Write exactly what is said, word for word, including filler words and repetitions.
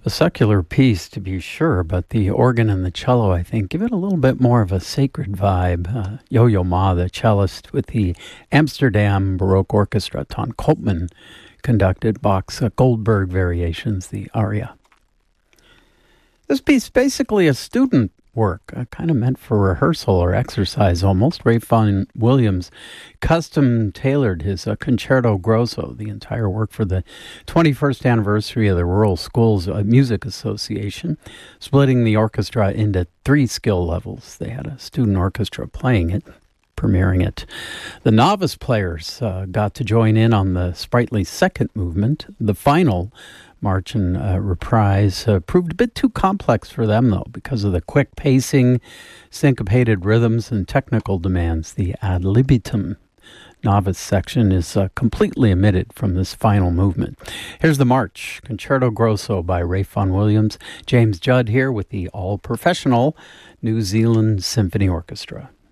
A secular piece, to be sure, but the organ and the cello, I think, give it a little bit more of a sacred vibe. Uh, Yo-Yo Ma, the cellist with the Amsterdam Baroque Orchestra, Ton Koopman conducted Bach's uh, Goldberg Variations, the aria. This piece is basically a student work, uh, kind of meant for rehearsal or exercise almost. Ralph Vaughan Williams custom-tailored his uh, Concerto Grosso, the entire work for the twenty-first anniversary of the Rural Schools uh, Music Association, splitting the orchestra into three skill levels. They had a student orchestra playing it, premiering it. The novice players uh, got to join in on the sprightly second movement. The final march and uh, reprise uh, proved a bit too complex for them, though, because of the quick pacing, syncopated rhythms, and technical demands. The ad libitum novice section is uh, completely omitted from this final movement. Here's the march, Concerto Grosso by Ralph Vaughan Williams. James Judd here with the all-professional New Zealand Symphony Orchestra.